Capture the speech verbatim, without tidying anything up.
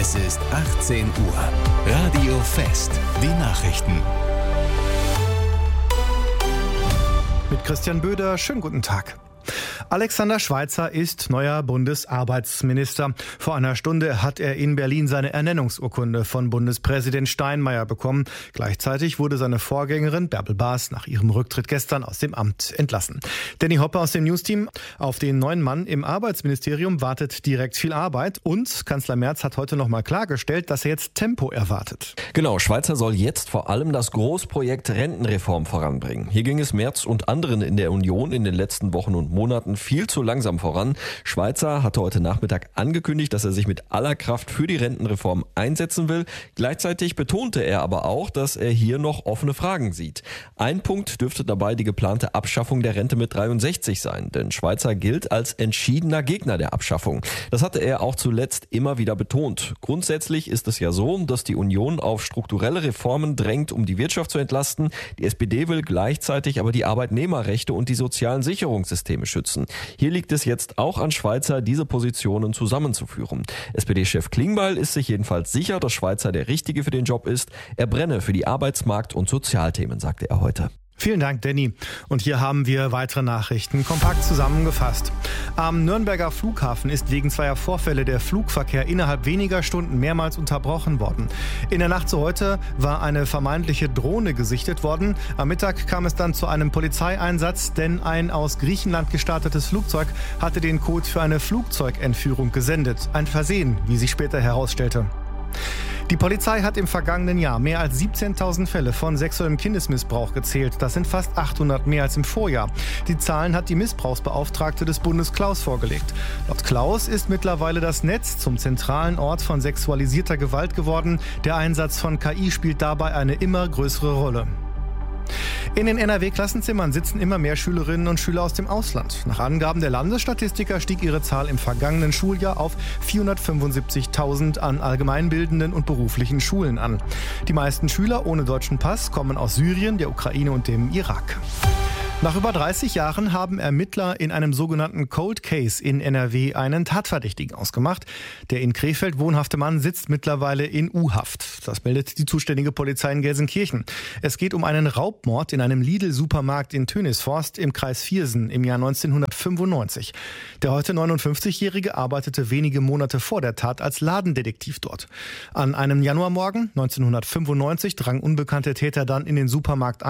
Es ist achtzehn Uhr. Radio Fest. Die Nachrichten. Mit Christian Böder, schönen guten Tag. Alexander Schweitzer ist neuer Bundesarbeitsminister. Vor einer Stunde hat er in Berlin seine Ernennungsurkunde von Bundespräsident Steinmeier bekommen. Gleichzeitig wurde seine Vorgängerin Bärbel Baas nach ihrem Rücktritt gestern aus dem Amt entlassen. Danny Hoppe aus dem Newsteam. Auf den neuen Mann im Arbeitsministerium wartet direkt viel Arbeit und Kanzler Merz hat heute noch mal klargestellt, dass er jetzt Tempo erwartet. Genau, Schweitzer soll jetzt vor allem das Großprojekt Rentenreform voranbringen. Hier ging es Merz und anderen in der Union in den letzten Wochen und Monaten viel zu langsam voran. Schweitzer hatte heute Nachmittag angekündigt, dass er sich mit aller Kraft für die Rentenreform einsetzen will. Gleichzeitig betonte er aber auch, dass er hier noch offene Fragen sieht. Ein Punkt dürfte dabei die geplante Abschaffung der Rente mit dreiundsechzig sein, denn Schweitzer gilt als entschiedener Gegner der Abschaffung. Das hatte er auch zuletzt immer wieder betont. Grundsätzlich ist es ja so, dass die Union auf strukturelle Reformen drängt, um die Wirtschaft zu entlasten. Die S P D will gleichzeitig aber die Arbeitnehmerrechte und die sozialen Sicherungssysteme schützen. Hier liegt es jetzt auch an Schweitzer, diese Positionen zusammenzuführen. S P D-Chef Klingbeil ist sich jedenfalls sicher, dass Schweitzer der Richtige für den Job ist. Er brenne für die Arbeitsmarkt- und Sozialthemen, sagte er heute. Vielen Dank, Danny. Und hier haben wir weitere Nachrichten kompakt zusammengefasst. Am Nürnberger Flughafen ist wegen zweier Vorfälle der Flugverkehr innerhalb weniger Stunden mehrmals unterbrochen worden. In der Nacht zu heute war eine vermeintliche Drohne gesichtet worden. Am Mittag kam es dann zu einem Polizeieinsatz, denn ein aus Griechenland gestartetes Flugzeug hatte den Code für eine Flugzeugentführung gesendet. Ein Versehen, wie sich später herausstellte. Die Polizei hat im vergangenen Jahr mehr als siebzehntausend Fälle von sexuellem Kindesmissbrauch gezählt. Das sind fast achthundert mehr als im Vorjahr. Die Zahlen hat die Missbrauchsbeauftragte des Bundes Klaus vorgelegt. Laut Klaus ist mittlerweile das Netz zum zentralen Ort von sexualisierter Gewalt geworden. Der Einsatz von K I spielt dabei eine immer größere Rolle. In den N R W-Klassenzimmern sitzen immer mehr Schülerinnen und Schüler aus dem Ausland. Nach Angaben der Landesstatistiker stieg ihre Zahl im vergangenen Schuljahr auf vierhundertfünfundsiebzigtausend an allgemeinbildenden und beruflichen Schulen an. Die meisten Schüler ohne deutschen Pass kommen aus Syrien, der Ukraine und dem Irak. Nach über dreißig Jahren haben Ermittler in einem sogenannten Cold Case in N R W einen Tatverdächtigen ausgemacht. Der in Krefeld wohnhafte Mann sitzt mittlerweile in U-Haft. Das meldet die zuständige Polizei in Gelsenkirchen. Es geht um einen Raubmord in einem Lidl-Supermarkt in Tönisforst im Kreis Viersen im Jahr neunzehnhundertfünfundneunzig. Der heute neunundfünfzigjährige arbeitete wenige Monate vor der Tat als Ladendetektiv dort. An einem Januarmorgen neunzehnhundertfünfundneunzig drangen unbekannte Täter dann in den Supermarkt ein